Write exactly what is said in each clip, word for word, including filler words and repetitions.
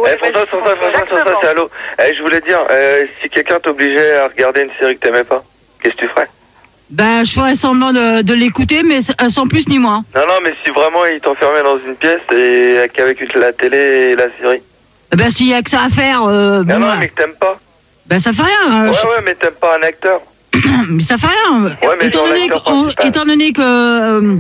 ouais, eh, François, François, François, François, c'est allô. Eh, je voulais dire, euh, si quelqu'un t'obligeait à regarder une série que t'aimais pas, qu'est-ce que tu ferais? Ben, je ferais semblant de, de l'écouter, mais sans plus ni moins. Non, non, mais si vraiment il t'enfermait dans une pièce et qu'avec la télé et la série. Ben, s'il y a que ça à faire... Euh, non, bon, non, bah, mais que t'aimes pas. Ben, ça fait rien. Euh, ouais, je... ouais, mais t'aimes pas un acteur. Mais ça fait rien. Ouais, mais étant, donné on, étant donné que... Euh,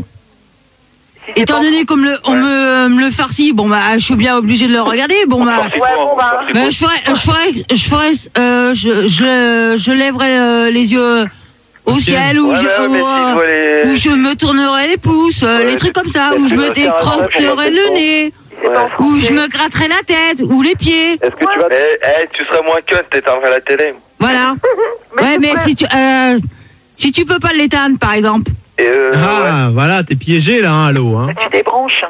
si étant donné qu'on me, on ouais. me, me le farcit, bon, bah, je suis bien obligé de le regarder. Bon, bah... Ouais, bon, bah... Ben, je ferais... Je ferais... Je ferais... Euh, je, je, je lèverais euh, les yeux... au ciel, où, ouais, je, ouais, où, si les... où je me tournerai les pouces, ouais, les trucs comme ça, où je me décrotterai le nez, ouais. où je me gratterai la tête, ou les pieds. Est-ce que tu vas... Eh, eh, tu serais moins con, t'éteindrais la télé. Voilà. mais ouais, mais si tu, euh, si tu peux pas l'éteindre, par exemple. Et euh, ah, ouais. Voilà, t'es piégé, là, hein, allô, hein. Tu débranches.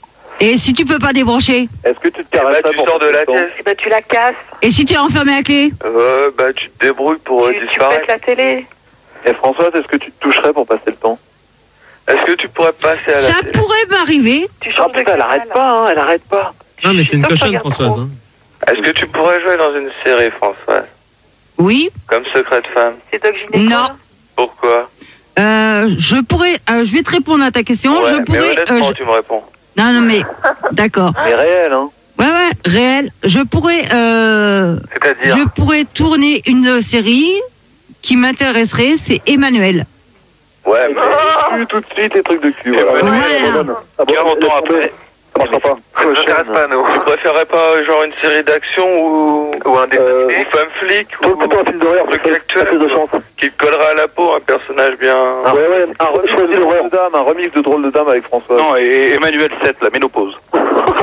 Et si tu peux pas débrancher? Est-ce que tu te caresses bah, tu sors de la pièce? Et bah, tu la casses. Et si tu es enfermé à clé? Euh, bah, tu te débrouilles pour tu, disparaître. Tu pètes la télé. Et Françoise, est-ce que tu te toucherais pour passer le temps? Est-ce que tu pourrais passer à la Ça télé? pourrait m'arriver. Tu chantes ah, elle arrête pas, hein, elle arrête pas. Non, mais c'est une cochonne, Françoise. Hein. Est-ce que tu pourrais jouer dans une série, Françoise? Oui. Comme Secret de femme? C'est Doc Gynéco? Non. Pourquoi? Euh, je pourrais... Euh, je vais te répondre à ta question. Ouais, je pourrais... Mais honnêtement, euh, je... tu me réponds. Non, non, mais... D'accord. Mais réel, hein? Ouais, ouais, réel. Je pourrais... Euh... C'est-à-dire? Je pourrais tourner une série... qui m'intéresserait, c'est Emmanuel. Ouais, mais oh tout de suite les trucs de cul. Voilà. Voilà. quarante ans après. Ça marchera pas. Ça nous intéresse pas, nous. Tu préférerais pas genre une série d'action ou... ou un dessin euh, animé, ou femme flic, ou plutôt un film d'horreur, truc actuel, de chance. Qui te collerait à la peau, un personnage bien... Ah, ouais, ouais, un remix de Drôle de Dame, un remix de Drôle de Dame avec François. Non, et Emmanuel sept, la ménopause. Oh,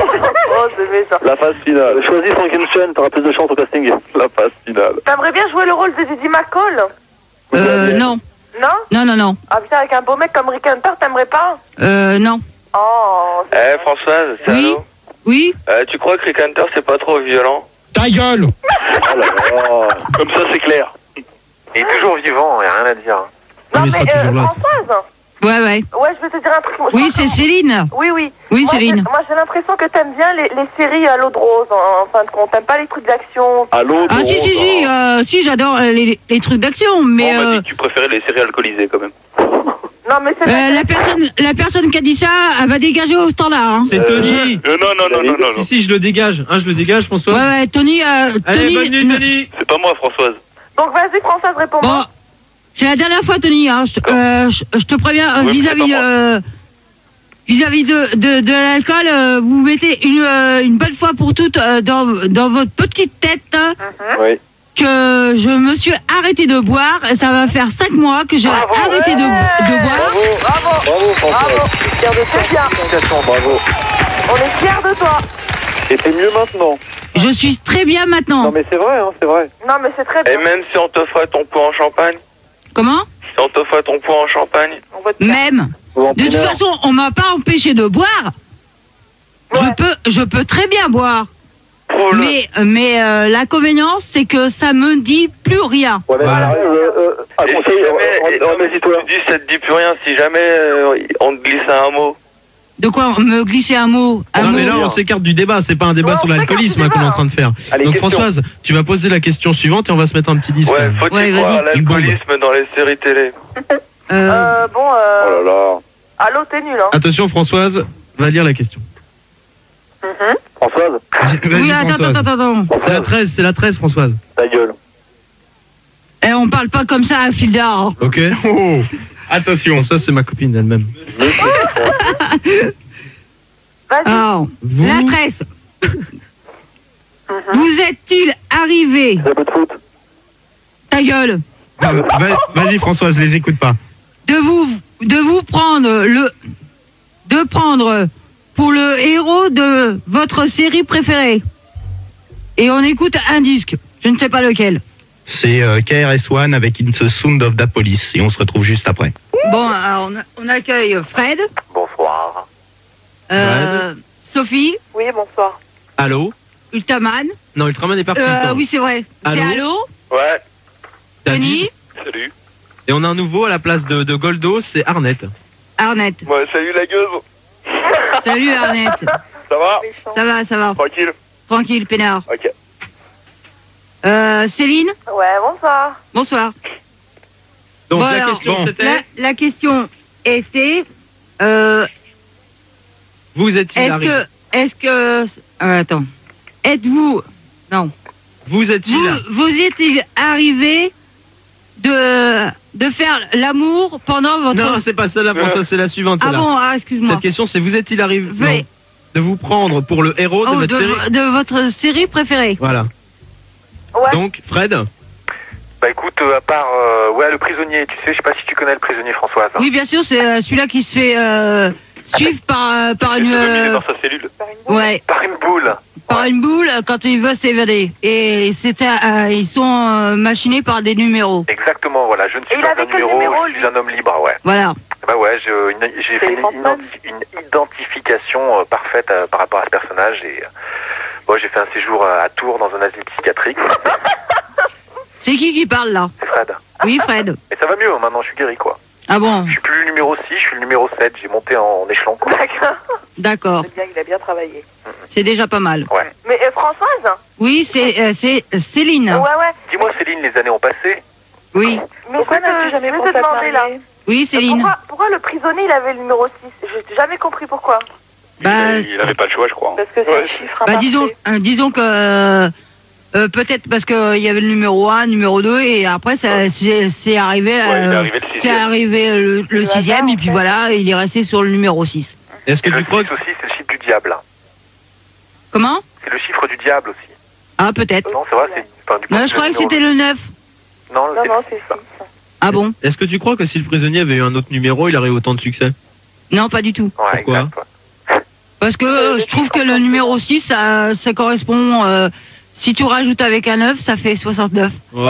c'est vrai, ça. La phase finale. Choisis Frankenstein, t'auras plus de chance au casting. La phase finale. T'aimerais bien jouer le rôle de Didi McCall? Euh, non. Non? Non, non, non. Ah putain, avec un beau mec comme Rick Hunter, t'aimerais pas? Euh, non. Oh. Eh, Françoise, c'est oui. allô? Oui. Euh, tu crois que Rick Hunter, c'est pas trop violent? Ta gueule! Oh là là. Comme ça, c'est clair. Il est toujours vivant, y a rien à dire. Non, mais, mais euh, là, Françoise? Ouais, ouais. Ouais, je vais te dire un truc. Oui, c'est Céline. Oui, oui. Oui, moi, Céline. Moi, j'ai l'impression que t'aimes bien les, les séries à l'eau de rose, en, en fin de compte. T'aimes pas les trucs d'action. À l'eau de Ah, rose. si, si, si. Euh, si, j'adore euh, les, les trucs d'action, mais... On m'a euh, dit que tu préférais les séries alcoolisées, quand même. Non, mais c'est... Euh, la, personne, la personne qui a dit ça, elle va dégager au standard. Hein. C'est euh, Tony. Euh, non, non, non, non, non. Si, si, je le dégage. Hein, je le dégage, François. Ouais, ouais, Tony... Euh, Allez, Tony, bonne nuit, Tony. C'est pas moi, Françoise. Donc, vas-y, Françoise, réponds-moi. Bon, c'est la dernière fois, Tony. Hein. Je, euh, je, je te préviens, euh, oui, vis-à-vis... Euh, vis-à-vis de, de, de l'alcool, euh, vous mettez une, euh, une bonne fois pour toutes euh, dans, dans votre petite tête hein, uh-huh. Oui. que je me suis arrêté de boire. Et ça va faire cinq mois que j'ai arrêté ouais. de, de boire. Bravo, bravo, bravo, Françoise. Bravo, je suis fier de toi. C'est bien. Bravo. On est fiers de toi. Et t'es mieux maintenant. Je suis très bien maintenant. Non, mais c'est vrai, hein, c'est vrai. Non, mais c'est très bien. Et même si on t'offrait ton pot en champagne? Comment? Si on t'offrait ton pot en champagne? On va te Même. De toute façon, on m'a pas empêché de boire. Ouais. Je peux, je peux très bien boire. Oh, mais mais euh, l'inconvénient, c'est que ça me dit plus rien. Ouais, mais Voilà. euh, euh, à conseil, remets-y-toi. Tu dis, ça te dit plus rien si jamais euh, on te glisse un mot. De quoi me glisser un mot, un Non, mot. mais là, on s'écarte du débat. C'est pas un débat Ouais, sur on l'alcoolisme hein, s'écarte du qu'on est en débat, train de faire. Allez, Donc, question. Françoise, tu vas poser la question suivante et on va se mettre un petit disque. Ouais, faut-il Ouais, croire vas-y. à l'alcoolisme dans les séries télé? Euh, Euh, bon, euh... Oh là là. Allô, t'es nul, hein. Attention, Françoise, va lire la question. Mhm. Françoise, Vas-y, oui, attends, Françoise. attends, attends, attends. C'est la treize, c'est la treize, Françoise. ta gueule. Eh, on parle pas comme ça à fil d'art. Ok. Oh. Attention. Françoise, c'est ma copine elle-même. Vas-y. Alors, Vous- la tresse. Vous est-il arrivé, C'est un peu de foot. ta gueule, Va- Vas-y, Françoise, les écoute pas. de vous, de vous prendre le, de prendre pour le héros de votre série préférée? Et on écoute un disque, je ne sais pas lequel. C'est euh, K R S One avec It's the Sound of the Police et on se retrouve juste après. Bon, alors on, a- on accueille Fred, Bonsoir. euh, Sophie, Oui, bonsoir. Allô? Ultraman. Non, Ultraman est parti. le Euh, temps. oui, c'est vrai. C'est Allô Allô, Ouais. Tony, Salut. Et on a un nouveau à la place de, de Goldo, c'est Arnett. Arnett. Ouais, salut la gueule. Salut Arnett. Ça va? Méchant. Ça va, ça va. Tranquille. tranquille, peinard. Ok. Euh, Céline? Ouais, bonsoir. Bonsoir. Donc Bon, la alors, question bon, c'était, la, la question était, euh, vous êtes-il est-ce arrivé que, est-ce que, euh, attends, êtes-vous, non, Vous êtes-il vous, vous êtes-il arrivé de, de faire l'amour pendant votre... Non, c'est pas celle-là, François, c'est la suivante. Ah celle-là. bon, ah, excuse-moi. Cette question, c'est vous est-il arrivé Oui. non, de vous prendre pour le héros de Oh, votre de, série de votre série préférée. Voilà. Ouais. Donc, Fred, Bah écoute, euh, à part, euh, ouais, le prisonnier, tu sais, je sais pas si tu connais le prisonnier Françoise. Hein. Oui, bien sûr, c'est euh, celui-là qui se fait euh, suivre par, euh, par Il une... se fait dominer euh, dans sa cellule. ouais, Par une boule. par une boule quand il veut s'évader. Et c'était, euh, ils sont euh, machinés par des numéros. Exactement, voilà, je ne suis Et il pas avait un quel numéro, numéro, je suis lui un homme libre, ouais. Voilà. Bah ouais, je- une- j'ai fait une, identi- une identification euh, parfaite euh, par rapport à ce personnage et euh, bon, j'ai fait un séjour à, à Tours dans un asile psychiatrique. C'est qui qui parle là? C'est Fred. Oui, Fred. Mais ça va mieux, maintenant je suis guéri quoi. Ah bon, Je suis plus le numéro six, je suis le numéro sept, j'ai monté en échelon quoi. D'accord. d'accord. C'est bien, il a bien travaillé. C'est déjà pas mal. Ouais. Mais euh, Françoise? Oui, c'est euh, c'est Céline. Ouais, ouais. Dis-moi Céline, les années ont passé. Oui, Mais pourquoi n'as-tu jamais pensé à te demander là? oui, Céline. Pourquoi, pourquoi le prisonnier il avait le numéro six? J'ai jamais compris pourquoi. Bah, il avait pas le choix je crois. Parce que c'est Ouais. un chiffre bah imparfait. disons, euh, disons que euh, euh, peut-être parce qu'il y avait le numéro un, numéro deux, et après ça c'est c'est arrivé, Ouais, il est euh, arrivé le c'est sixième. arrivé le, le Le sixième, hasard, et en puis fait. voilà, il est resté sur le numéro six. est-ce que Et le tu crois six que... aussi, c'est le chiffre du diable. Comment? C'est le chiffre du diable aussi. Ah, peut-être. Non, c'est vrai, c'est... Enfin, du coup, Non, c'est je croyais que numéro- c'était le neuf. Non, Non, c'est non, le c'est six. six. Ah bon? Est-ce que tu crois que si le prisonnier avait eu un autre numéro, il aurait eu autant de succès? Non, pas du tout. Ouais, Pourquoi exact, ouais. Parce que euh, je trouve que le numéro six, ça, ça correspond... euh, si tu rajoutes avec un neuf, ça fait soixante-neuf.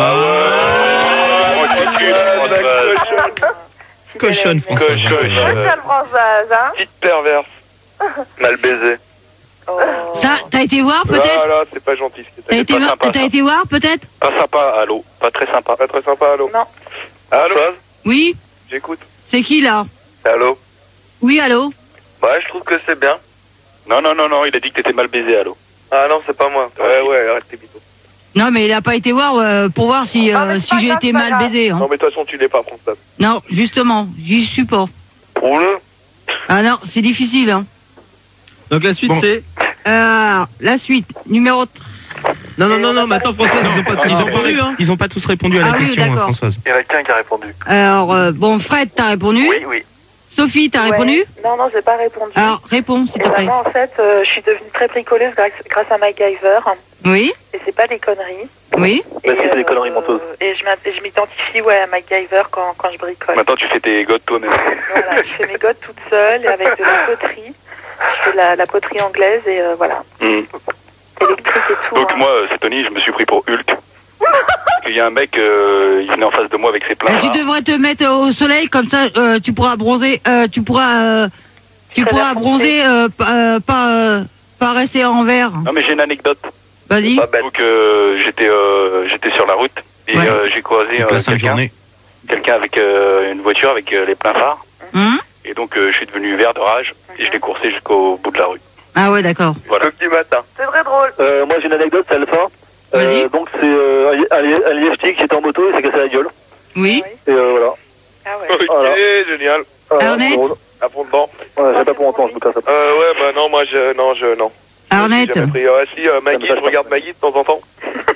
Cochonne, François. Cochonne. Spécial Françoise, hein? Petite perverse. Mal baisé. Oh. Ça, t'as été voir peut-être? là, c'est pas gentil. T'as été, voir- t'as été voir peut-être? Pas sympa, allô. Pas très sympa. Pas très sympa, allô. Non. Allô. Oui? J'écoute. C'est qui là? Allô. Oui, allô? Ouais, je trouve que c'est bien. Non, non, non, non, il a dit que t'étais mal baisé, allô. Ah non, c'est pas moi. Ouais, ouais, arrête tes bitos. Non, mais il a pas été voir euh, pour voir si, Non, euh, mais c'est si pas j'ai grave, été c'est pas mal grave. baisé. Hein. Non, mais de toute façon, tu l'es pas, François. Non, justement, j'y suis pas. Prouve-le. Ah non, c'est difficile. Hein. Donc la suite Bon. c'est... Euh, la suite, numéro... Non, non, non, non, mais attends François, ils ont pas, ils ont pas eu, hein. Ils ont pas tous répondu à la Ah oui, question, hein, d'accord. Françoise. Il y en a qu'un qui a répondu. Alors, euh, bon, Fred, t'as répondu. Oui, oui. Sophie, t'as Ouais. répondu. Non, non, j'ai pas répondu. Alors, réponds, s'il Et te plaît. vraiment, en fait, euh, je suis devenue très bricoleuse grâce, grâce à MacGyver. Oui, Et c'est pas des conneries. oui. Bah, si, Et, c'est des conneries menteuses. Et je m'int- et je m'identifie ouais, à MacGyver quand, quand je bricole. Maintenant, tu fais tes godes toi-même. Voilà, je fais mes godes toute seule et avec de la poterie. Je fais la, la poterie anglaise et euh, voilà. Électrique et tout. Donc hein. moi, euh, c'est Tony, je me suis pris pour Hulk. Parce qu'il y a un mec, euh, il venait en face de moi avec ses pleins Euh, tu bras. devrais te mettre au soleil, comme ça, euh, tu pourras bronzer. Euh, tu pourras, euh, tu Je pourras préfère bronzer, euh, pas, euh, pas, euh, pas rester en vert. Non mais j'ai une anecdote. Vas-y. Donc euh, j'étais euh, j'étais sur la route et Ouais. euh, j'ai croisé Donc euh, la cinq quelqu'un journées. quelqu'un avec euh, une voiture avec euh, les pleins phares. Hein? Et donc euh, je suis devenu vert de rage et je l'ai coursé jusqu'au bout de la rue. Ah ouais, d'accord. Voilà. Petit matin. C'est très drôle. Euh, moi j'ai une anecdote, c'est Alpha. Vas-y. Euh, donc c'est euh, un li- un liège-tic qui était en moto et s'est cassé la gueule. Oui. Et euh, voilà. Ah ouais. Ok, Voilà. génial. Voilà, Arnett c'est drôle. À fond dedans. Ouais, j'ai pas pour entendre, je me casse après. Euh, ouais, bah non, moi je. Non, je. Non. Arnett. J'ai jamais pris. Euh, si, euh, Maggie, Ça me je regarde Maggie de temps en temps.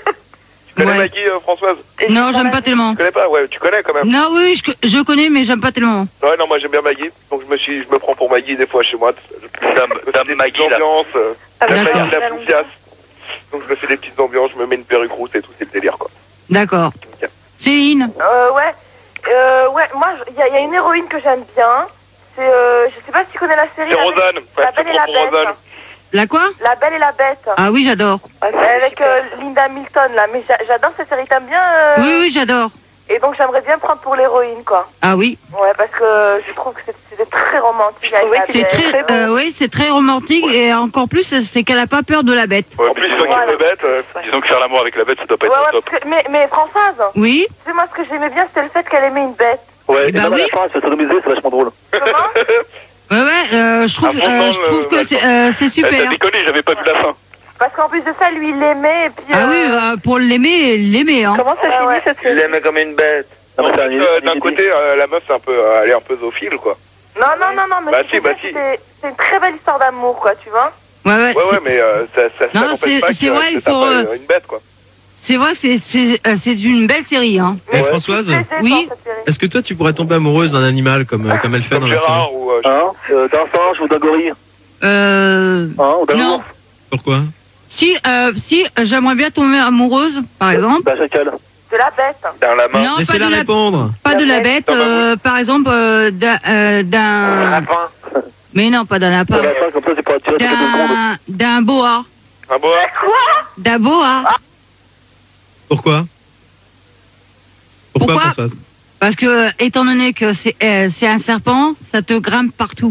Tu connais Ouais. Maggie, euh, Françoise? Et Non, j'ai j'aime pas pas tellement. Tu connais pas? Ouais, tu connais quand même. Non, oui, je, je connais, mais j'aime pas tellement. Ouais, non, moi j'aime bien Maggie. Donc je me suis, je me prends pour Maggie des fois chez moi. Dame, dame Maggie, l'ambiance. Euh, Ah, la D'accord. Maggie, la poussiasse. Donc je me fais des petites ambiances, je me mets une perruque rousse et tout, c'est le délire quoi. D'accord. Ok. Céline. Euh, ouais. Euh, ouais, moi, il y, a- y a une héroïne que j'aime bien. C'est, euh, je sais pas si tu connais la série. C'est La Rosanne. Belle- Ouais, La je Belle te et prends la pour Bête. Rosanne. La quoi? La Belle et la Bête. Ah oui, j'adore. Ouais, c'est avec euh, Linda Milton, là. Mais j'a- j'adore cette série. T'aimes bien euh, Oui, oui, j'adore. Et donc, j'aimerais bien prendre pour l'héroïne, quoi. Ah oui. Ouais, parce que je trouve que c'est- c'était très romantique. avec la C'est bête. très, beau. euh, oui, c'est très romantique, et encore plus, c'est qu'elle a pas peur de la bête. Ouais, en plus, toi qui Voilà. es bête, euh, disons que faire l'amour avec la bête, ça doit pas Ouais, être ouais, top. parce que- mais, mais Françoise, Oui. tu sais, moi, ce que j'aimais bien, c'était le fait qu'elle aimait une bête. Ouais, Eh et bah même à oui. la fin, elle se fait sodomiser, c'est vachement drôle. Comment? Ouais, ouais, euh, je trouve, Ah, franchement, euh, je trouve le- que c'est euh, c'est Eh, super. T'as déconné, j'avais pas vu la fin. Parce qu'en plus de ça, lui, il l'aimait et puis... Ah euh... oui, bah, pour l'aimer, il l'aimait, hein. Comment ça finit, cette série? Il l'aimait comme une bête. Euh, D'un côté, euh, la meuf, c'est un peu, euh, elle est un peu zoophile, quoi. Non, non, non, non, mais bah si, bah si. c'est une très belle histoire d'amour, quoi, tu vois. Ouais, ouais, ouais, ouais mais euh, ça, ça, ça n'empêche pas que c'est vrai, il faut euh... une bête, quoi. C'est vrai, c'est c'est une belle série, hein. Et ouais. Françoise, oui. Est-ce que toi, tu pourrais tomber amoureuse d'un animal comme comme elle fait comme dans la série ou euh, hein, euh, d'un singe ou d'un gorille? Euh. Hein, ou d'un non. Pourquoi? Si, euh, si, j'aimerais bien tomber amoureuse, par exemple. Bah, chacal. De la bête. Dans la main. Non, pas Laissez-la de la répondre. Pas de la bête, euh, par exemple, euh, d'un... Euh, lapin. Mais non, pas d'un lapin. D'un... D'un boa. Un boa? Quoi? D'un boa. Ah. Pourquoi? Pourquoi, Pourquoi Françoise? Parce que, étant donné que c'est euh, un serpent, ça te grimpe partout.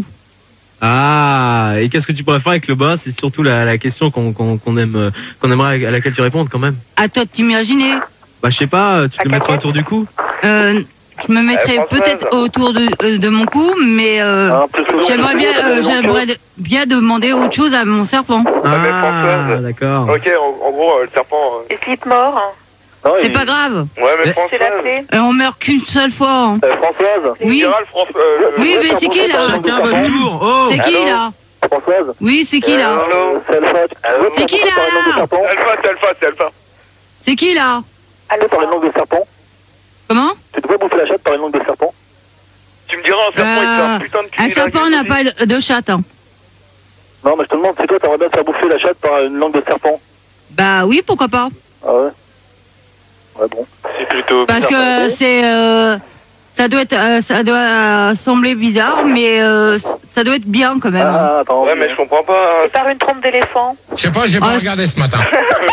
Ah, et qu'est-ce que tu pourrais faire avec le boa? C'est surtout la, la question qu'on qu'on qu'on aime, qu'on aimerait à laquelle tu répondes quand même. À toi de t'imaginer. Bah, je sais pas, tu te mettrais autour du cou? Euh, je me mettrais eh, peut-être autour de, euh, de mon cou, mais euh, ah, j'aimerais bien, euh, j'aimerais bien demander autre chose à mon serpent. Ah, d'accord. Ok, en, en gros, le serpent... Euh... Et s'il te mord? C'est pas grave. Ouais, mais Françoise... Euh, on meurt qu'une seule fois. Hein. Euh, Françoise? Oui. Euh, oui, mais c'est qui là? Chacun votre tour. Oh. C'est qui là? Françoise? Oui, c'est qui là? Allô? C'est qui là? Alpha, c'est Alpha, c'est Alpha. C'est qui là? Allô, par une langue de serpent? Comment? Tu devrais bouffer la chatte par une langue de serpent? Tu me diras, un serpent, euh, il fait un putain de cul. Un serpent n'a pas de chatte. Hein. Non, mais je te demande, c'est toi, t'aimerais bien te faire bouffer la chatte par une langue de serpent? Bah oui, pourquoi pas? Ah ouais? Ouais, bon. C'est plutôt Parce que c'est... Euh, ça doit être, euh, ça doit euh, sembler bizarre, mais euh, ça doit être bien quand même. Ah, attends. Ouais, mais je comprends pas. C'est par une trompe d'éléphant. Je sais pas, j'ai pas oh, regardé ce matin.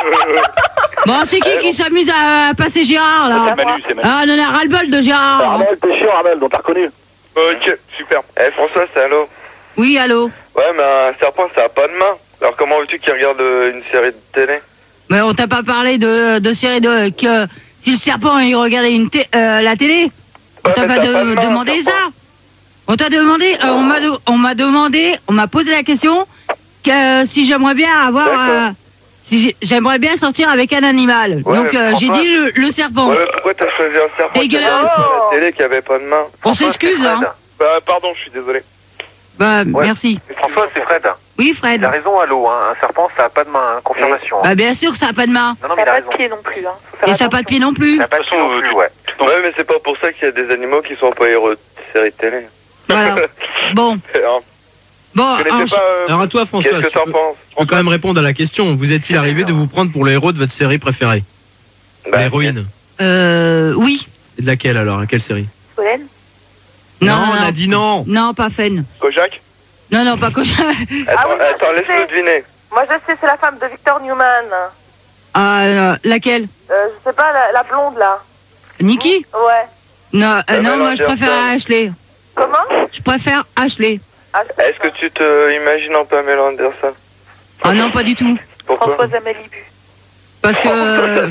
Bon, c'est qui qui s'amuse à passer Gérard, là? C'est Manu, c'est Manu. Ah, on en a ras-le-bol de Gérard. Ah, Armel, t'es chiant, Armel, donc t'as reconnu. Ok, super. Eh, François, c'est allô? Oui, allô? Ouais, mais un serpent, ça a pas de main. Alors comment veux-tu qu'il regarde une série de télé? Mais on t'a pas parlé de, de série de... que si le serpent, il regardait une té euh, la télé, on t'a pas, de, pas de main, demandé ça. On t'a demandé, euh, on m'a de, on m'a demandé, on m'a posé la question que si j'aimerais bien avoir... Euh, si j'aimerais bien sortir avec un animal. Ouais, donc euh, j'ai dit le, le serpent. Ouais, pourquoi t'as choisi un serpent? Dégueulasse. Oh, la télé qui avait pas de main. On s'excuse, hein. Bah pardon, je suis désolé. Bah ouais. Merci. François, c'est Fred. Oui, Fred. Il a raison, allô, hein. Un serpent, ça a pas de main, hein. Confirmation. Bah bien sûr, ça a pas de main. Non, non, mais ça a pas de pied non plus, hein. Et ça a pas de pied non plus. Ça a pas de pied non plus, ouais. Ouais, mais c'est pas pour ça qu'il y a des animaux qui sont pas héros de série de télé. Voilà. Bon. Bon, alors, pas, euh, alors à toi, François, qu'est-ce que t'en penses? Tu peux quand même répondre à la question. Vous est-il arrivé de vous prendre pour le héros de votre série préférée? bah, L'héroïne? Euh, oui. Et de laquelle alors? À quelle série? Fen? Non, non, non, on a dit non. Non, pas Fen. Kojak? Non, non, pas Kojak. Attends, ah oui, attends laisse-nous deviner. Moi, je sais, c'est la femme de Victor Newman. Ah, euh, laquelle? euh, Je sais pas, la, la blonde là. Nikki? Ouais. Non, euh, non, moi je préfère Ashley. Comment? Je préfère Ashley. Est-ce que tu te imagines en Pamela Anderson? Ah non, pas du tout. Pourquoi? Françoise Malibu. Parce que...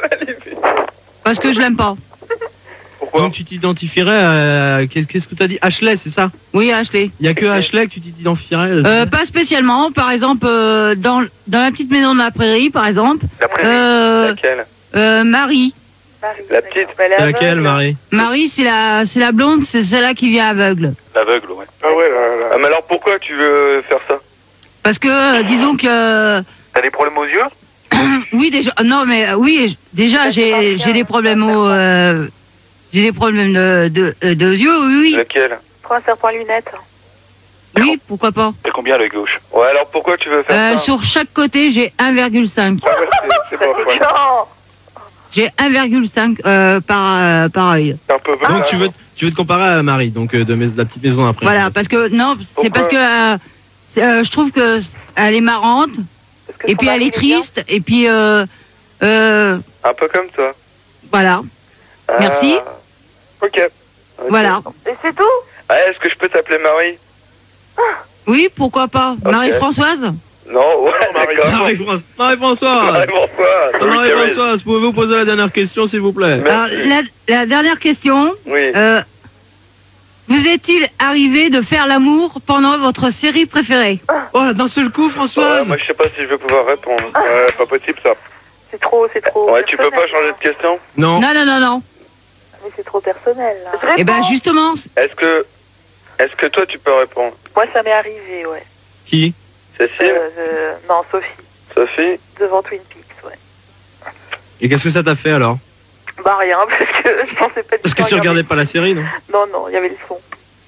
Parce que je l'aime pas. Pourquoi? Donc tu t'identifierais à... Qu'est-ce que tu as dit? Ashley, c'est ça? Oui, Ashley. Il n'y a que Ashley que tu t'identifierais? euh, Pas spécialement. Par exemple, euh, dans, dans la petite maison de la prairie, par exemple. La prairie euh, Laquelle? euh, Marie. Marie. La petite? C'est laquelle, Marie? Marie, c'est la, c'est la blonde, c'est celle-là qui vient aveugle. L'aveugle, ouais. Ah ouais, là, là. Ah, mais alors pourquoi tu veux faire ça? Parce que, euh, disons que... T'as des problèmes aux yeux? Oui, déjà... Non, mais oui, déjà, j'ai des problèmes aux... Euh, j'ai des problèmes de, de, de, de yeux, oui, oui. Lequel? Prends un serpent à lunettes. Oui, pourquoi pas. T'as combien à l'œil gauche? Ouais, alors pourquoi tu veux faire euh, ça? Sur chaque côté, j'ai un virgule cinq. Ah ouais, c'est pas folle. J'ai un virgule cinq euh, par, euh, par œil. C'est un peu ah, donc tu veux, tu veux te comparer à Marie, donc euh, de, mes, de la petite maison après. Voilà, parce que, non, c'est parce que euh, euh, je trouve que elle est marrante, et puis elle est triste, et puis... Euh, euh, un peu comme toi. Voilà. Euh, Merci. Ok. okay. Voilà. Et c'est tout? Ah, est-ce que je peux t'appeler Marie? Oui, pourquoi pas. Okay. Marie-Françoise? Non, ouais, d'accord. Marie-Françoise. Marie-Françoise. Marie-Françoise. Marie-Françoise, pouvez vous poser la dernière question, s'il vous plaît? Alors, la, la dernière question. Oui. Euh, Vous est-il arrivé de faire l'amour pendant votre série préférée? Oh, d'un seul coup, Françoise. Ouais, moi, je sais pas si je vais pouvoir répondre. Ouais, pas possible, ça. C'est trop, c'est trop. Ouais, tu peux pas changer de question? Non. Non, non, non, non. Mais c'est trop personnel, là. Eh ben, justement. Est-ce que... Est-ce que toi, tu peux répondre? Moi, ça m'est arrivé, ouais. Qui? Cécile? Euh, euh, non, Sophie. Sophie? Devant Twin Peaks, ouais. Et qu'est-ce que ça t'a fait alors? Bah rien, parce que je pensais pas du Parce que tout tu regardais regarder. pas la série, non? Non, non, il y avait le son.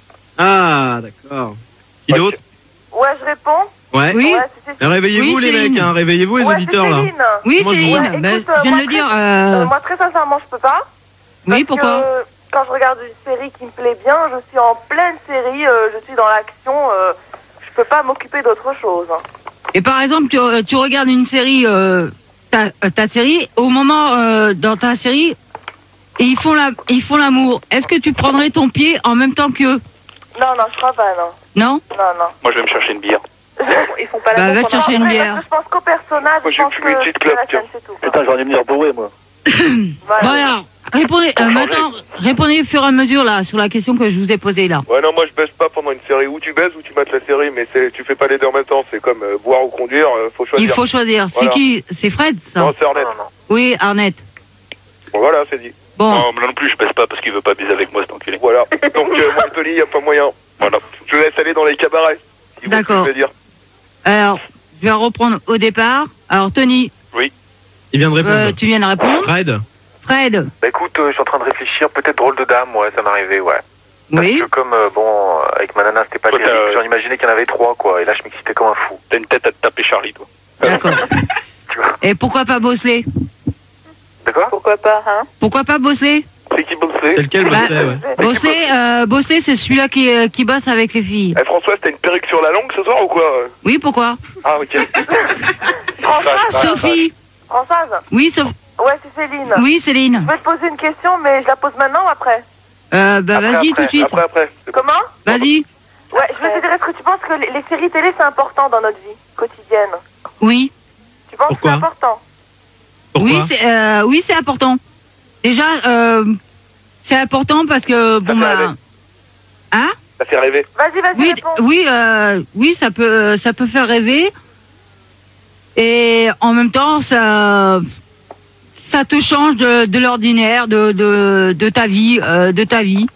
Ah, d'accord. Qui d'autre? Ouais, je réponds. Ouais. Oui. Ouais, c'est Cécile. Réveillez-vous Oui, les Céline. mecs, hein. Réveillez-vous les Ouais, auditeurs c'est là. Céline. Oui, Moi, je- Céline. Ouais, Ben, écoute, je viens moi, de le dire. très- euh, euh, moi, très sincèrement, je peux pas. Oui, Parce pourquoi que quand je regarde une série qui me plaît bien, je suis en pleine série, euh, je suis dans l'action, euh, je peux pas m'occuper d'autre chose. hein. Et par exemple, tu, euh, tu regardes une série, euh, ta, euh, ta série, au moment euh, dans ta série, et ils font la, ils font l'amour. Est-ce que tu prendrais ton pied en même temps qu'eux? Non, non, je crois pas, non. Non? Non, non. Moi, je vais me chercher une bière. Ils font pas Bah, la va confiance. chercher une Non, mais bière. parce que Je pense qu'au personnage, Moi, je j'ai pense fumé une que petite c'est la clope, tiens. scène, c'est tout. Putain, j'en ai venir bourré, moi. Voilà. Bon alors, répondez, euh, maintenant, répondez au fur et à mesure là sur la question que je vous ai posée là. Ouais, non, moi, je baisse pas pendant une série. Ou tu baisses ou tu mates la série, mais c'est, tu fais pas les deux en même temps. C'est comme euh, boire ou conduire, euh, faut choisir. Il faut choisir. Voilà. C'est qui? C'est Fred, ça? Non, c'est Ornette. Non, non. Oui, Arnett. Bon, voilà, c'est dit. Bon, Non, moi non plus, je baisse pas parce qu'il veut pas baiser avec moi, cet enculé. Voilà. Donc, euh, moi, Tony, y a pas moyen. Voilà. Je vous laisse aller dans les cabarets. si vous voyez ce que D'accord. Je veux dire. alors, je vais reprendre au départ. Alors, Tony, Il vient de répondre. euh, tu viens de répondre. Fred. Fred, Bah écoute, euh, je suis en train de réfléchir, peut-être drôle de dame, ouais, ça m'est arrivé, ouais. Parce oui. que comme, euh, bon, euh, avec ma nana, c'était pas Toi, terrible, t'as- j'en imaginais qu'il y en avait trois, quoi, et là, je m'excitais comme un fou. T'as une tête à te taper Charlie, toi. D'accord. Tu vois. Et pourquoi pas Bosley? D'accord? Pourquoi pas, hein? Pourquoi pas Bosley? C'est qui bossait? C'est lequel Bah, bossait, ouais. Bosley, euh, Bosley, c'est celui-là qui, euh, qui bosse avec les filles. Eh, Françoise, t'as une perruque sur la langue ce soir ou quoi? Oui, pourquoi? Ah, ok. Françoise Sophie. Françoise Oui, Sophie. Ouais, c'est Céline. Oui, Céline. Je vais te poser une question, mais je la pose maintenant ou après? Euh, bah, Après, vas-y après, tout de suite. Après, après. C'est Comment? Vas-y. Ouais, je veux te dire, est-ce que tu penses que les, les séries télé, c'est important dans notre vie quotidienne? Oui. Tu penses Pourquoi que c'est important? Pourquoi? Oui, c'est euh, oui, c'est important. Déjà, euh, c'est important parce que bon fait bah, rêver. hein? Ça fait rêver. Vas-y, vas-y, Oui, réponds. oui, euh, oui, ça peut, ça peut faire rêver. Et en même temps, ça, ça te change de, de l'ordinaire, de, de, de ta vie, euh, de ta vie.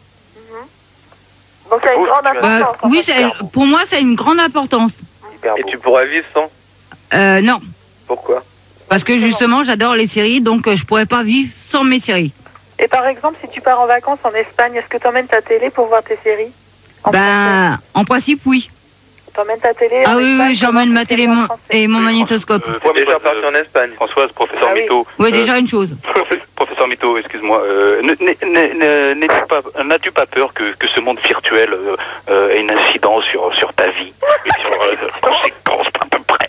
Donc il y a une Oh, grande tu as- Euh, importance. en oui, fait. c'est, pour moi, c'est une grande importance. Hyper Et beau. tu pourras vivre sans? Euh, non, Pourquoi? parce que justement, j'adore les séries, donc euh, je pourrais pas vivre sans mes séries. Et par exemple, si tu pars en vacances en Espagne, est-ce que tu emmènes ta télé pour voir tes séries? En Ben, en principe, oui. T'emmènes ta télé Ah en oui, Espagne oui, pour j'emmène voir ma tes télé séries en mon- français? et mon magnétoscope. Euh, Faut déjà parti en Espagne. Françoise, professeur Ah oui. Mito. Oui, euh, déjà une chose. Professeur Mito, excuse-moi. Euh, ne- ne- ne- ne- n'es-tu pas- N'as-tu pas peur que, que ce monde virtuel euh, euh, ait une incidence sur, sur ta vie et sur euh, les conséquences à peu près?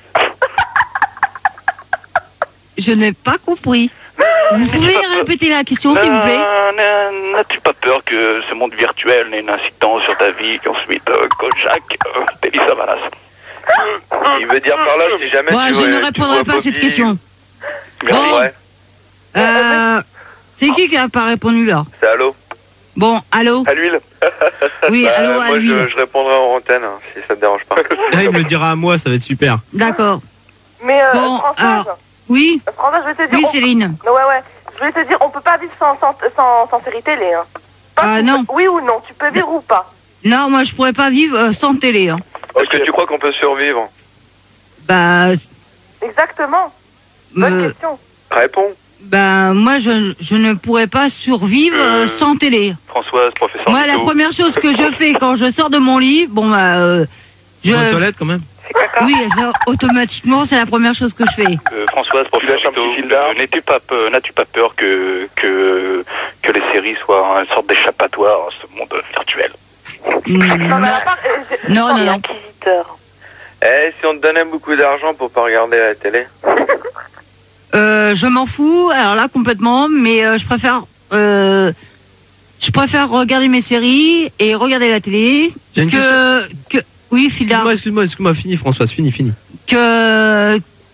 Je n'ai pas compris. Vous pouvez répéter la question, s'il vous plaît? Euh, N'as-tu pas peur que ce monde virtuel n'ait une incidence sur ta vie qu'ensuite euh, Kojak, euh, Télis Savalas? Il veut dire par là, si jamais Moi, tu je vois- ne tu répondrai vois pas à cette Bobby- question. Merci. Bon. Ouais, Euh, c'est qui qui n'a pas répondu là? c'est allô? Bon, allô? À l'huile? Oui, Bah, allô, à moi, l'huile. je, je répondrai en antenne, hein, si ça te dérange pas. Là, il me le dira à moi, ça va être super. D'accord. Mais euh, Bon, Françoise, alors- Oui? Françoise, je vais te dire. Oui, on- Céline. Ouais, ouais. Je vais te dire, on peut pas vivre sans, sans, sans, sans série télé. Hein. Pas Ah, tu non. peux- Oui ou non, tu peux vivre ou pas? Non, moi, je pourrais pas vivre euh, sans télé. Hein. Est-ce que tu crois qu'on peut survivre? Bah, Exactement. Bonne me- question. Réponds. bah, moi, je, je ne pourrais pas survivre euh, Euh, sans télé. Françoise, professeur Moi, la Mito. première chose que je fais quand je sors de mon lit, bon, bah, euh, je... Dans les toilettes, quand même. C'est caca. Oui, ça, automatiquement, c'est la première chose que je fais. Euh, Françoise, professeur lâches un Mito, petit fil d'art. euh, n'es-tu pas peur- n'as-tu pas peur que, que, que les séries soient une sorte d'échappatoire à ce monde virtuel? Mm, Non, mais à part, euh, j'ai- Non, non, non. Inquisiteur. Eh, si on te donnait beaucoup d'argent pour pas regarder la télé? Euh, je m'en fous, alors là complètement, mais euh, je préfère, euh, je préfère regarder mes séries et regarder la télé J'ai une que, que, oui, Fildar, Excuse-moi, excuse-moi, excuse-moi, fini, Françoise, fini, fini. que,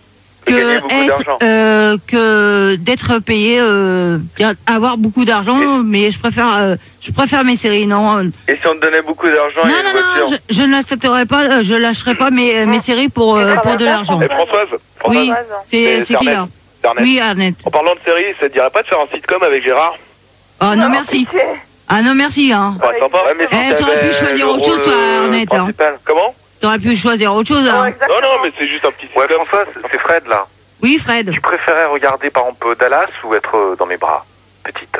que être, euh, que d'être payé, euh, avoir beaucoup d'argent, mais je préfère, euh, je préfère mes séries, non. Et si on te donnait beaucoup d'argent Non, et une non, non, voiture je, je n'accepterai pas, je lâcherai pas mes, mes séries pour, euh, pour de l'argent. Et Françoise, Françoise Oui, c'est c'est qui là? Oui, Arnett. En parlant de séries, ça te dirait pas de faire un sitcom avec Gérard? Oh non, merci. Ah non, merci, hein. Ouais, sympa. Ouais, mais si Eh, t'aurais pu choisir autre chose, toi, Arnett. Hein. Comment? T'aurais pu choisir autre chose, hein. Non, non, mais c'est juste un petit Ouais, François, c'est Fred, là. Oui, Fred. Tu préférais regarder, par exemple, Dallas ou être euh, dans mes bras, petite?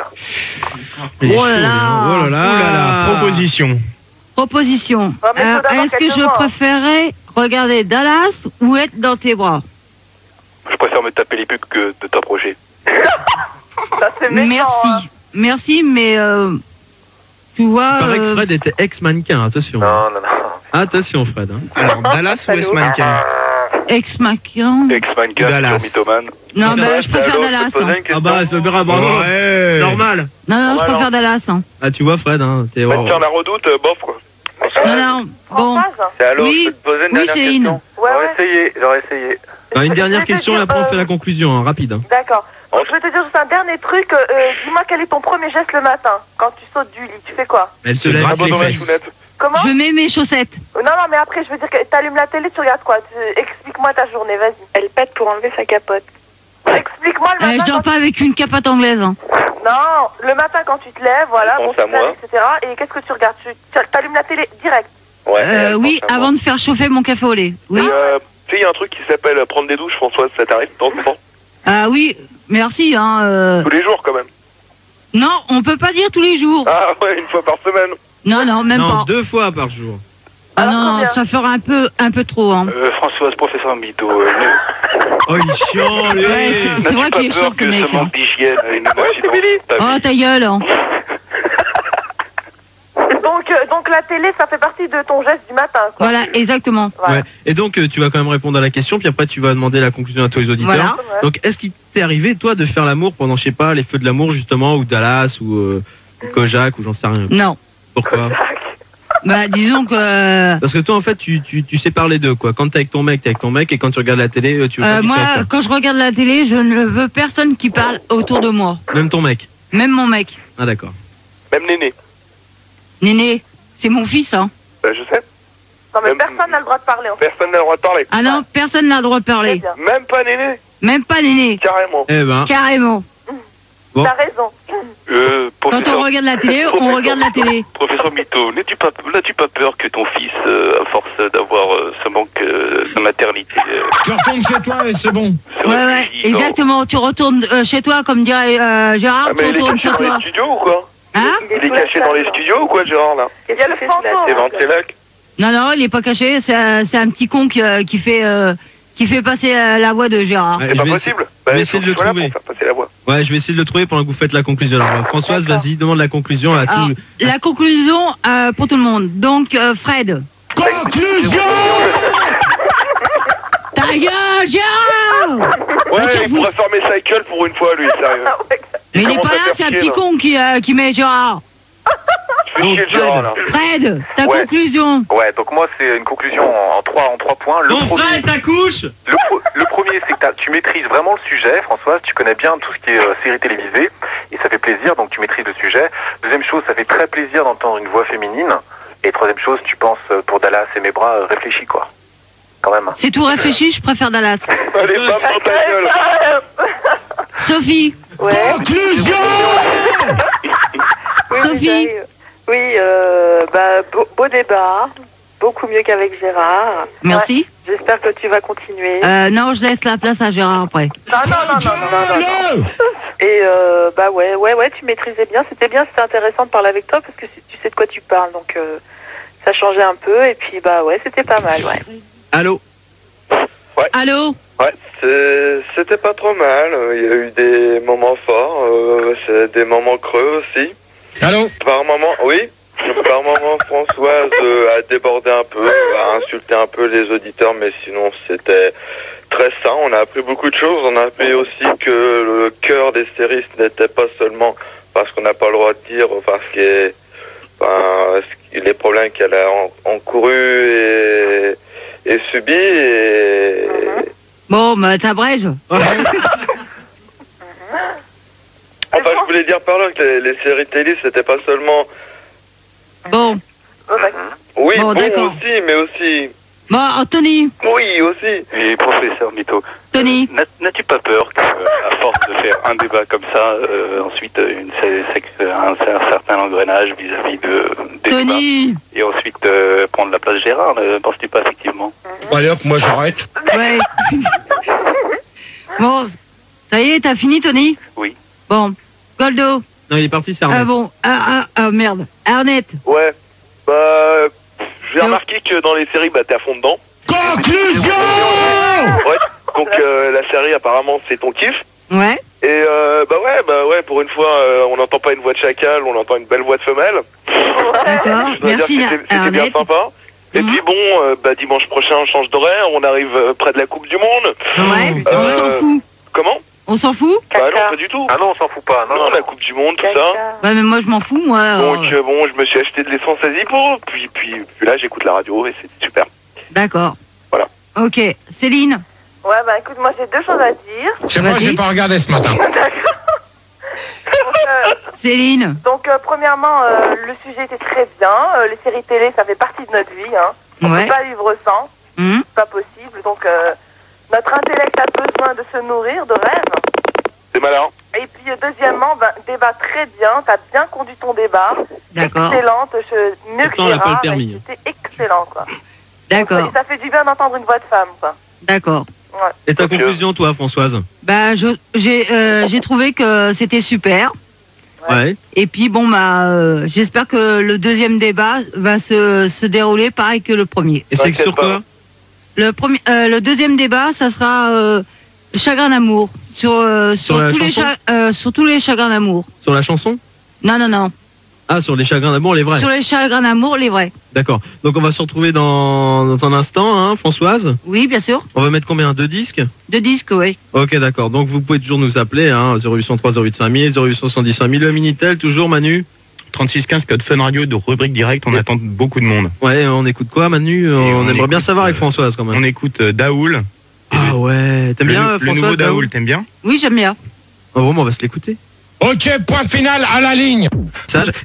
Oh là là. Oh là là, proposition. Proposition. Oh, mais Euh, faut d'abord Est-ce que quelques je mois. préférais regarder Dallas ou être dans tes bras? Je préfère me taper les pubs que de t'approcher. Ça, c'est méchant, Merci. hein. Merci, mais euh, tu vois. Il paraît que euh, Fred était ex-mannequin, attention. Non, non, non. Attention, Fred. Hein. Alors, Dallas ou ex-mannequin? Ex-mannequin. Ex-mannequin, Dallas. futur mythomane. Non, bah, je préfère Dallas. Hein. Ah bah, c'est bien, bravo. Ouais. Normal. Non, non, je Ouais, préfère non. Dallas. Hein. Ah, tu vois, Fred, hein, t'es... Bah, tiens, la redoute, euh, bof, quoi. Non, non, En bon. phase. C'est allô, Oui. je peux te poser une Oui, dernière Céline. question. Ouais, J'aurais ouais. essayé, j'aurais essayé. Ah, une dernière Je vais te question, et dire, après on fait euh, la conclusion, hein, rapide. Hein. D'accord. Donc, je vais te dire juste un dernier truc. Euh, euh, Dis-moi quel est ton premier geste le matin quand tu sautes du lit. Tu fais quoi? Elle se Se lève. gratte Ah, les bon, dans la fesses. chounette. Comment? Je mets mes chaussettes. Non, non, mais après, je veux dire que t'allumes la télé, tu regardes quoi? Tu- Explique-moi ta journée, vas-y. Elle pète pour enlever sa capote. Explique-moi le Euh, matin. je dors quand pas avec une capote anglaise. Hein. tu- Non, le matin quand tu te lèves, voilà, Elle bon, pense tu à te lèves, moi. et cetera. Et qu'est-ce que tu regardes? Tu tu- t'allumes la télé direct. Ouais, Euh, elle oui, pense à moi. avant de faire chauffer mon café au lait. Oui. Euh, tu sais, il y a un truc qui s'appelle euh, prendre des douches, Françoise, ça t'arrive de temps en temps? Ah oui, merci. Hein, euh... Tous les jours, quand même. Non, on peut pas dire tous les jours. Ah ouais, une fois par semaine. Non, non, même non, pas. deux fois par jour. Ah Alors, non, combien? ça fera un peu, un peu trop. Hein. Euh, Françoise, professeur Mito, euh, ne- Oh, il est chiant, lui. Ouais, c'est- c'est n'as-tu vrai pas qu'il est peur chiant, ce que mec. ce manque d'hygiène ait une incidence ta Oh, vie? ta gueule. Hein. Donc, euh, donc la télé, ça fait partie de ton geste du matin, quoi. Voilà, exactement. Voilà. Ouais. Et donc, euh, tu vas quand même répondre à la question, puis après, tu vas demander la conclusion à tous les auditeurs. Voilà. Donc, est-ce qu'il t'est arrivé, toi, de faire l'amour pendant, je sais pas, les feux de l'amour, justement, ou Dallas, ou, euh, ou Kojak, ou j'en sais rien? Non. Pourquoi? Bah, disons que. euh, Parce que toi, en fait, tu, tu, tu sais parler d'eux, quoi. Quand t'es avec ton mec, t'es avec ton mec, et quand tu regardes la télé, euh, tu veux euh, pas moi, qu'il soit, quand je regarde la télé, je ne veux personne qui parle autour de moi. quoi. Même ton mec. Même mon mec. Ah, d'accord. Même Néné. Néné, c'est mon fils, hein. Bah, je sais. Non, mais Même- personne n'a le droit de parler, en fait. Personne n'a le droit de parler. Ah non, personne n'a le droit de Très parler. bien. Même pas Néné. Même pas Néné. Carrément. Eh ben, Carrément. Bon. T'as raison. Euh, Quand professeur, on regarde la télé, on regarde la télé. professeur Mito, n'as-tu pas, n'as-tu pas peur que ton fils, euh, à force d'avoir euh, ce manque euh, de maternité, euh, Tu retournes chez toi et c'est bon. se Ouais, ouais, réfugie dans- exactement. Tu retournes euh, chez toi, comme dirait euh, Gérard, Ah, tu mais il est retournes caché chez dans les toi. studios ou quoi? Hein Il Il est sous la caché dans les table. studios ou quoi, Gérard, là? Il y a le C'est fantôme. Ventilac. Non, non, il est pas caché. C'est un, c'est un petit con qui, euh, qui fait, euh, qui fait passer euh, la voix de Gérard. Ouais, C'est je pas vais possible. je vais Bah, essayer de faut le que tu sois là trouver. pour faire passer la voix. Ouais, je vais essayer de le trouver pendant que vous faites la conclusion. Alors, euh, Françoise, D'accord. vas-y, demande la conclusion à Alors, tout. la conclusion euh, pour tout le monde. Donc, euh, Fred. Conclusion. Ta gueule, Gérard. Ouais, tu il pourrait fermer sa gueule pour une fois, lui, sérieux. Ah ouais. Mais il est commence pas à là, faire c'est un chier, petit là. con qui, euh, qui met Gérard. Tu fais chier le Gérard, là. Fred, ta Ouais. conclusion. Ouais, donc moi, c'est une conclusion en, en trois, en trois points. Le Ton premier, frère, ta couche. le, pro- le premier, c'est que t'as- tu maîtrises vraiment le sujet, Françoise. Tu connais bien tout ce qui est euh, série télévisée. Et ça fait plaisir, donc tu maîtrises le sujet. Deuxième chose, ça fait très plaisir d'entendre une voix féminine. Et troisième chose, tu penses euh, pour Dallas et mes bras, euh, réfléchis, quoi. Quand même. C'est tout réfléchi, je préfère Dallas. Allez, bam dans ta gueule. Sophie. Ouais. Conclusion. Oui, Sophie. j'arrive. Oui, euh, bah, beau, beau débat. Beaucoup mieux qu'avec Gérard. Merci. J'espère que tu vas continuer. Euh, non, je laisse la place à Gérard après. Non, non, non, non, non, non, non. Et euh, bah ouais, ouais, ouais, tu maîtrisais bien. C'était bien, c'était intéressant de parler avec toi parce que tu sais de quoi tu parles. Donc euh, ça changeait un peu. Et puis bah ouais, c'était pas mal, ouais. Allô. Allô. Ouais, c'est- c'était pas trop mal. Il y a eu des moments forts, euh, c'est des moments creux aussi. Allô. Par moment, oui. Par moment, Françoise euh, a débordé un peu, a insulté un peu les auditeurs, mais sinon c'était très sain. On a appris beaucoup de choses. On a appris aussi que le cœur des séries ce n'était pas seulement parce qu'on n'a pas le droit de dire, parce que enfin, les problèmes qu'elle a en- encourus et, et subis. Et, Bon, bah t'abrèges. Enfin, je voulais dire par là que les, les séries télé, c'était pas seulement... Bon. Oui, bon, bon d'accord. aussi, mais aussi... Bon, Tony. Oui, aussi. Et professeur Mito, Tony. euh, n'as-tu pas peur que, euh, à force de faire un débat comme ça, euh, ensuite une, c'est, c'est, un, un certain engrenage vis-à-vis de des Tony. débats, et ensuite euh, prendre la place Gérard, ne penses-tu pas effectivement? Bon, allez hop, moi j'arrête. Ouais. Bon, ça y est, t'as fini, Tony? Oui. Bon, Goldo. Non, il est parti, c'est Arnett. Ah bon, ah, ah, ah merde. Arnett. Ouais, bah... J'ai remarqué que dans les séries, bah t'es à fond dedans. Conclusion. Ouais, donc euh, la série apparemment c'est ton kiff. Ouais. Et euh, bah ouais, bah ouais, pour une fois, euh, on n'entend pas une voix de chacal, on entend une belle voix de femelle. D'accord, Je dois merci dire que c'était, c'était bien sympa. Et Mhm. puis bon, euh, bah dimanche prochain on change d'horaire, on arrive euh, près de la Coupe du Monde. Ouais, on Euh, s'en fout. Comment? On s'en fout? Bah non, pas du tout. Ah non, on s'en fout pas. Non, Non, non, la non. Coupe du Monde, tout ça. Ouais, mais moi je m'en fous, moi. Donc euh, euh, bon, je me suis acheté de l'essence à Zippo, puis, puis, puis là j'écoute la radio et c'est super. D'accord. Voilà. Ok, Céline. Ouais, bah écoute, moi j'ai deux choses à dire. Je sais pas, j'ai pas regardé ce matin. Donc, euh, Céline. donc euh, premièrement, euh, le sujet était très bien. Euh, les séries télé, ça fait partie de notre vie. Hein. On Ouais. peut pas vivre sans. Hum, C'est pas possible. Donc euh, notre intellect a besoin de se nourrir de rêves. C'est malin. Et puis euh, deuxièmement, ben, débat très bien. T'as bien conduit ton débat. D'accord. Excellente. Je... Mieux que Pourtant, elle a pas le Gérard. permis. C'était excellent, quoi. D'accord. Et ça fait du bien d'entendre une voix de femme, quoi. D'accord. Ouais. Et ta Donc, euh, conclusion, toi, Françoise? Bah, je, j'ai, euh, j'ai trouvé que c'était super. Ouais. Et puis bon, bah, euh, j'espère que le deuxième débat va se, se dérouler pareil que le premier. Et c'est T'inquiète sur pas. quoi? Le premier, euh, le deuxième débat, ça sera euh, chagrin d'amour sur euh, sur, Sur la tous les chanson cha- euh, sur tous les chagrins d'amour. Sur la chanson? Non, non, non. Ah, sur les chagrins d'amour, les vrais. Sur les chagrins d'amour, les vrais. D'accord. Donc on va se retrouver dans, dans un instant, hein, Françoise. Oui, bien sûr. On va mettre combien? Deux disques? Deux disques, oui. Ok, d'accord. Donc vous pouvez toujours nous appeler, hein, zéro huit cent trois zéro huit cinq mille, zéro huit cent soixante-dix cinq mille, le Minitel, toujours, Manu? trente-six quinze code Fun Radio de rubrique directe, on attend beaucoup de monde. Ouais, on écoute quoi, Manu? On, on aimerait bien écoute, savoir avec euh, Françoise, quand même. On écoute euh, Daoul. Ah ouais, t'aimes Le, bien, le Françoise, nouveau Daoul? Daoul, t'aimes bien? Oui, j'aime bien. Oh, vraiment, on va se l'écouter. Ok, point final à la ligne. Sage.